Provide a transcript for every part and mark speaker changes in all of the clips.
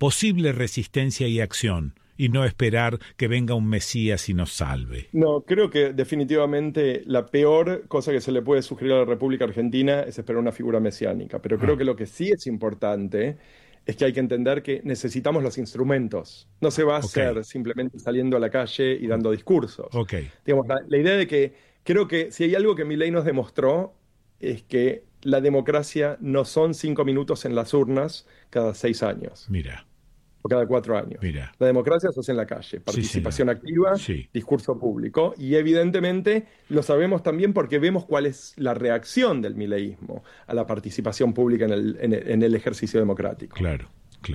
Speaker 1: posible resistencia y acción, y no esperar que venga un Mesías y nos salve.
Speaker 2: No, creo que definitivamente la peor cosa que se le puede sugerir a la República Argentina es esperar una figura mesiánica, pero creo que lo que sí es importante es que hay que entender que necesitamos los instrumentos. No se va a hacer simplemente saliendo a la calle y dando discursos. Digamos, la idea de que creo que si hay algo que Milei nos demostró es que la democracia no son 5 minutos en las urnas cada 6 años.
Speaker 1: Mira.
Speaker 2: O cada 4 años.
Speaker 1: Mira.
Speaker 2: La democracia se hace en la calle, participación activa, discurso público, y evidentemente lo sabemos también porque vemos cuál es la reacción del mileísmo a la participación pública en el ejercicio democrático.
Speaker 1: Claro.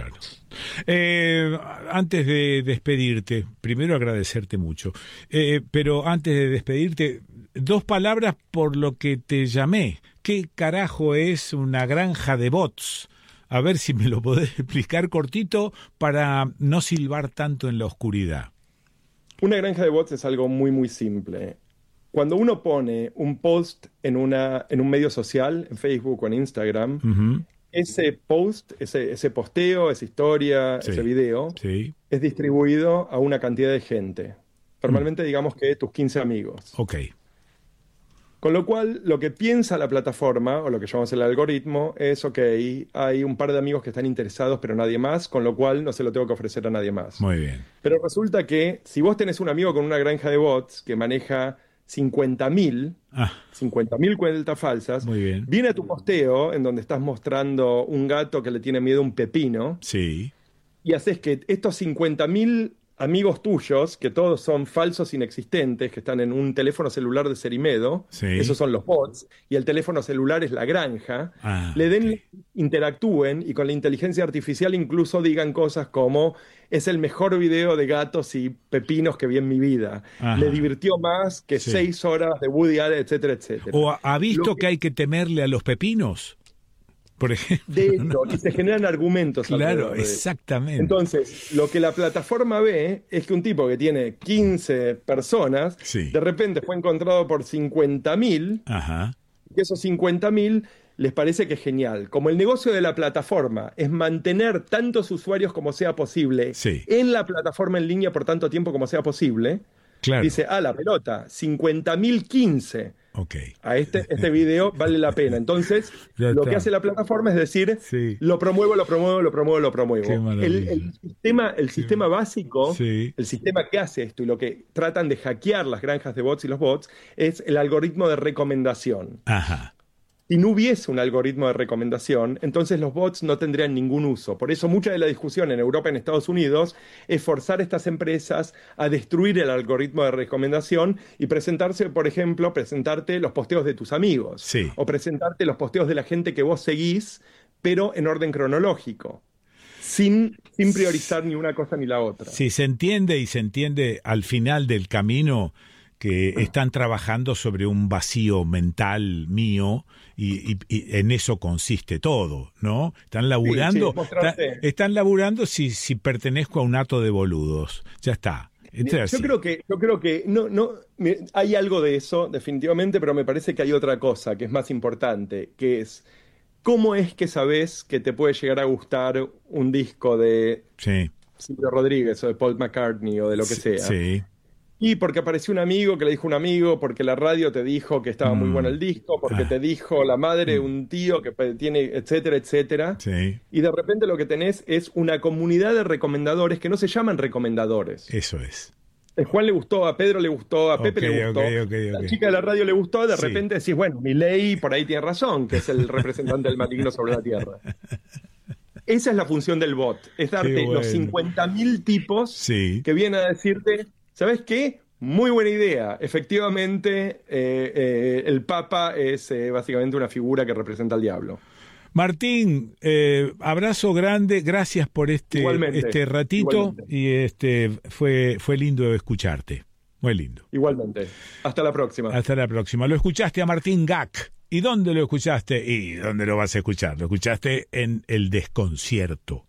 Speaker 1: Antes de despedirte, primero agradecerte mucho, pero antes de despedirte, 2 palabras por lo que te llamé. ¿Qué carajo es una granja de bots? A ver si me lo podés explicar cortito para no silbar tanto en la oscuridad.
Speaker 2: Una granja de bots es algo muy, muy simple. Cuando uno pone un post en un medio social, en Facebook o en Instagram, ese post, ese posteo, esa historia, ese video, es distribuido a una cantidad de gente. Normalmente digamos que tus 15 amigos. Con lo cual, lo que piensa la plataforma, o lo que llamamos el algoritmo, es, hay un par de amigos que están interesados, pero nadie más, con lo cual no se lo tengo que ofrecer a nadie más.
Speaker 1: Muy bien.
Speaker 2: Pero resulta que, si vos tenés un amigo con una granja de bots que maneja 50.000 cuentas falsas, viene a tu posteo, en donde estás mostrando un gato que le tiene miedo a un pepino, y haces que estos 50.000 amigos tuyos, que todos son falsos inexistentes, que están en un teléfono celular de Cerimedo, esos son los bots, y el teléfono celular es la granja, interactúen, y con la inteligencia artificial incluso digan cosas como: es el mejor video de gatos y pepinos que vi en mi vida, me divirtió más que 6 horas de Woody Allen, etcétera, etcétera.
Speaker 1: ¿O ha visto que hay que temerle a los pepinos? Por ejemplo,
Speaker 2: de hecho, y se generan argumentos.
Speaker 1: Claro, exactamente.
Speaker 2: Entonces, lo que la plataforma ve es que un tipo que tiene 15 personas, de repente fue encontrado por 50.000, y esos 50.000 les parece que es genial. Como el negocio de la plataforma es mantener tantos usuarios como sea posible en la plataforma en línea por tanto tiempo como sea posible, dice, la pelota, 50.015. A este video vale la pena. Entonces, lo que hace la plataforma es decir, lo promuevo. El sistema básico, el sistema que hace esto y lo que tratan de hackear las granjas de bots y los bots, es el algoritmo de recomendación. Si no hubiese un algoritmo de recomendación, entonces los bots no tendrían ningún uso. Por eso mucha de la discusión en Europa y en Estados Unidos es forzar a estas empresas a destruir el algoritmo de recomendación y presentarte los posteos de tus amigos. O presentarte los posteos de la gente que vos seguís, pero en orden cronológico. Sin priorizar ni una cosa ni la otra.
Speaker 1: Sí, se entiende al final del camino que están trabajando sobre un vacío mental mío y en eso consiste todo, ¿no? Están laburando, están laburando si pertenezco a un hato de boludos. Ya está.
Speaker 2: Yo creo que no hay algo de eso definitivamente, pero me parece que hay otra cosa que es más importante, que es ¿cómo es que sabés que te puede llegar a gustar un disco de Silvio Rodríguez o de Paul McCartney o de lo que sea? Y porque apareció un amigo que le dijo un amigo, porque la radio te dijo que estaba muy bueno el disco, porque te dijo la madre de un tío que tiene, etcétera, etcétera. Y de repente lo que tenés es una comunidad de recomendadores que no se llaman recomendadores.
Speaker 1: Eso es.
Speaker 2: A Juan le gustó, a Pedro le gustó, a Pepe le gustó, la chica de la radio le gustó, de repente decís, bueno, Milei por ahí tiene razón, que es el representante del maligno sobre la tierra. Esa es la función del bot, es darte los 50.000 tipos que vienen a decirte, ¿sabes qué? Muy buena idea. Efectivamente, el Papa es básicamente una figura que representa al diablo.
Speaker 1: Martín, abrazo grande, gracias por este ratito. Igualmente. Y fue lindo escucharte. Muy lindo.
Speaker 2: Igualmente. Hasta la próxima.
Speaker 1: Hasta la próxima. Lo escuchaste a Martín Gac. ¿Y dónde lo escuchaste? ¿Y dónde lo vas a escuchar? Lo escuchaste en El Desconcierto.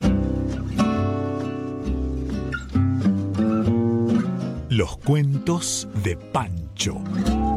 Speaker 1: Los cuentos de Pancho.